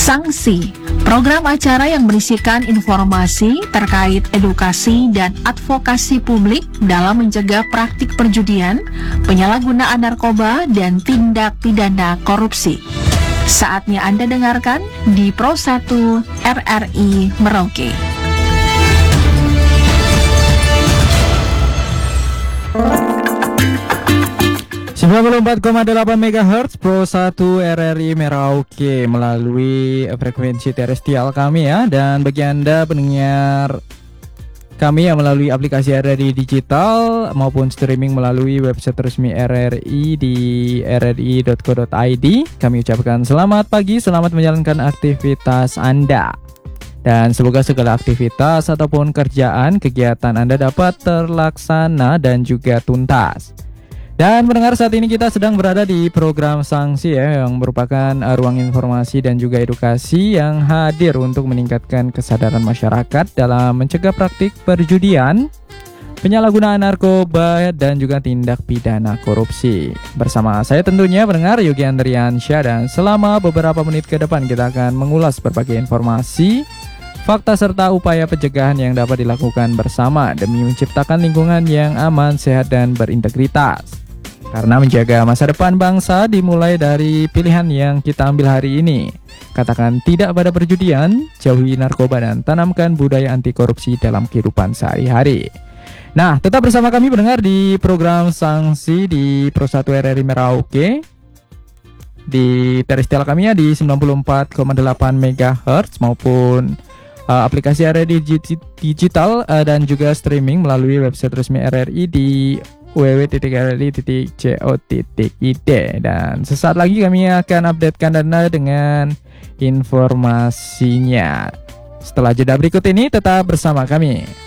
Sanksi, program acara yang berisikan informasi terkait edukasi dan advokasi publik dalam mencegah praktik perjudian, penyalahgunaan narkoba, dan tindak pidana korupsi. Saatnya Anda dengarkan di Pro 1 RRI Merauke. ...94,8 MHz Pro 1 RRI Merauke melalui frekuensi terestrial kami ya. Dan bagi Anda pendengar kami yang melalui aplikasi RRI Digital maupun streaming melalui website resmi RRI di rri.co.id, kami ucapkan selamat pagi, selamat menjalankan aktivitas Anda. Dan semoga segala aktivitas ataupun kegiatan Anda dapat terlaksana dan juga tuntas. Dan pendengar, saat ini kita sedang berada di program Sanksi ya, yang merupakan ruang informasi dan juga edukasi yang hadir untuk meningkatkan kesadaran masyarakat dalam mencegah praktik perjudian, penyalahgunaan narkoba, dan juga tindak pidana korupsi. Bersama saya tentunya pendengar Yogi Andriansyah, dan selama beberapa menit ke depan kita akan mengulas berbagai informasi, fakta serta upaya pencegahan yang dapat dilakukan bersama demi menciptakan lingkungan yang aman, sehat, dan berintegritas. Karena menjaga masa depan bangsa dimulai dari pilihan yang kita ambil hari ini. Katakan tidak pada perjudian, jauhi narkoba, dan tanamkan budaya anti korupsi dalam kehidupan sehari-hari. Nah, tetap bersama kami pendengar di program Sanksi di Pro 1 RRI Merauke. Di terestrial kami ya di 94,8 MHz maupun aplikasi RRI Digital dan juga streaming melalui website resmi RRI di www.rri.co.id. Dan sesaat lagi kami akan updatekan Anda dengan informasinya. Setelah jeda berikut ini, tetap bersama kami.